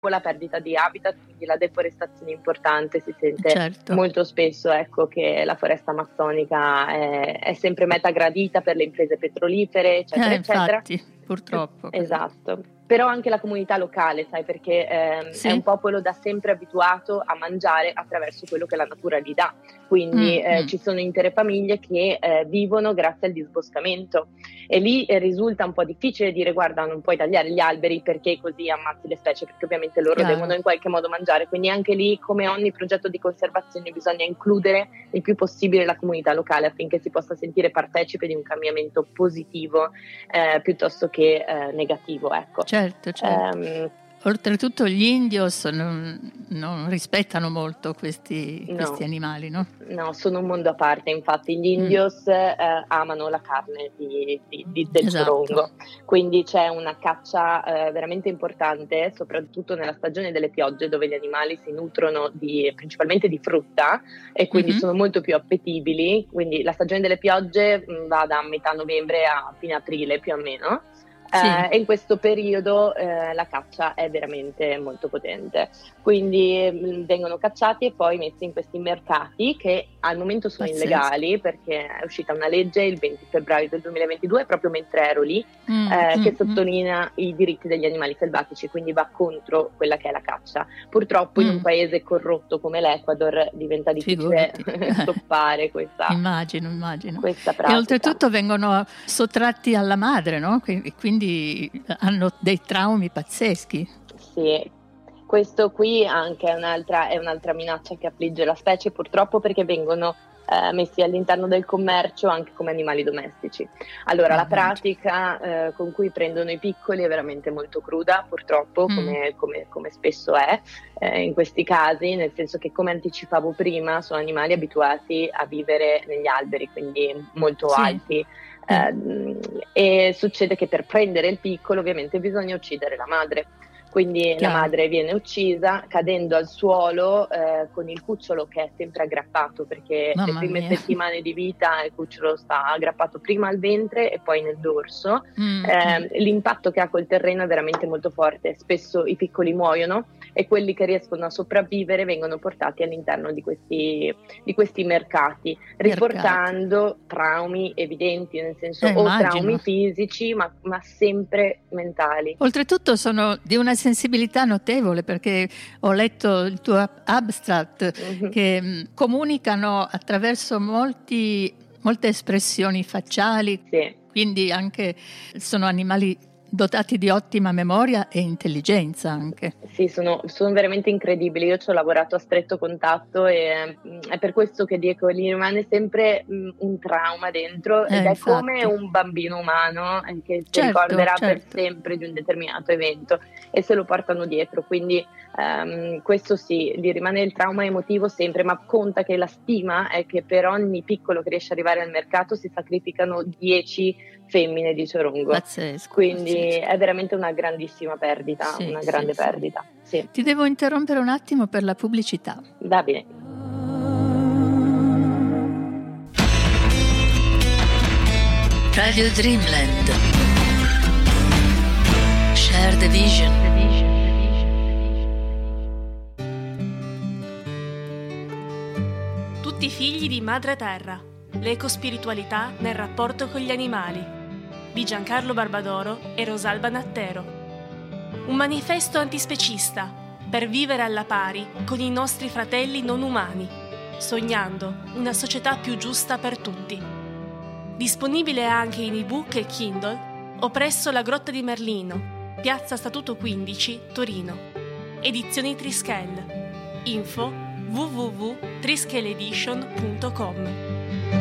la perdita di habitat, quindi la deforestazione importante. Si sente certo. molto spesso, ecco, che la foresta amazzonica è sempre meta gradita per le imprese petrolifere, eccetera, eccetera. Infatti, purtroppo. Esatto. Però anche la comunità locale, sai, perché Sì. è un popolo da sempre abituato a mangiare attraverso quello che la natura gli dà. Quindi ci sono intere famiglie che vivono grazie al disboscamento, e lì risulta un po' difficile dire: guarda, non puoi tagliare gli alberi perché così ammazzi le specie, perché ovviamente loro devono in qualche modo mangiare. Quindi anche lì, come ogni progetto di conservazione, bisogna includere il più possibile la comunità locale affinché si possa sentire partecipe di un cambiamento positivo piuttosto che negativo, ecco. Certo. Oltretutto gli indios non rispettano molto questi animali, no? No, sono un mondo a parte. Infatti gli indios amano la carne del Ciorongo, quindi c'è una caccia veramente importante, soprattutto nella stagione delle piogge, dove gli animali si nutrono principalmente di frutta e quindi sono molto più appetibili. Quindi la stagione delle piogge va da metà novembre a fine aprile più o meno. E in questo periodo la caccia è veramente molto potente, quindi vengono cacciati e poi messi in questi mercati che al momento sono illegali, perché è uscita una legge il 20 febbraio del 2022, proprio mentre ero lì, che sottolinea i diritti degli animali selvatici, quindi va contro quella che è la caccia. Purtroppo in un paese corrotto come l'Ecuador diventa difficile stoppare questa pratica. E oltretutto vengono sottratti alla madre, no? Quindi hanno dei traumi pazzeschi. Sì, questo qui anche è un'altra minaccia che affligge la specie, purtroppo, perché vengono messi all'interno del commercio anche come animali domestici. Allora la pratica con cui prendono i piccoli è veramente molto cruda, purtroppo, come spesso è in questi casi, nel senso che, come anticipavo prima, sono animali abituati a vivere negli alberi, quindi molto alti. E succede che per prendere il piccolo ovviamente bisogna uccidere la madre, quindi la madre viene uccisa cadendo al suolo con il cucciolo che è sempre aggrappato, perché le prime settimane di vita il cucciolo sta aggrappato prima al ventre e poi nel dorso. L'impatto che ha col terreno è veramente molto forte, spesso i piccoli muoiono e quelli che riescono a sopravvivere vengono portati all'interno di questi mercati, riportando traumi evidenti, nel senso traumi fisici ma sempre mentali. Oltretutto sono di una sensibilità notevole, perché ho letto il tuo abstract che comunicano attraverso molte espressioni facciali, quindi anche sono animali dotati di ottima memoria e intelligenza anche. Sì, sono veramente incredibili. Io ci ho lavorato a stretto contatto e è per questo che dico, gli rimane sempre un trauma dentro ed è come un bambino umano che si ricorderà per sempre di un determinato evento e se lo portano dietro, quindi questo sì, gli rimane il trauma emotivo sempre, ma conta che la stima è che per ogni piccolo che riesce ad arrivare al mercato si sacrificano 10 femmine di Ciorongo. Pazzesco, quindi è veramente una grandissima perdita, grande perdita. Sì. Ti devo interrompere un attimo per la pubblicità. Va bene. Radio Dreamland. Share the vision. Tutti figli di Madre Terra. L'ecospiritualità nel rapporto con gli animali, di Giancarlo Barbadoro e Rosalba Nattero. Un manifesto antispecista per vivere alla pari con i nostri fratelli non umani, sognando una società più giusta per tutti. Disponibile anche in ebook e Kindle o presso la Grotta di Merlino, Piazza Statuto 15, Torino. Edizioni Trischel. Info www.trischeledition.com.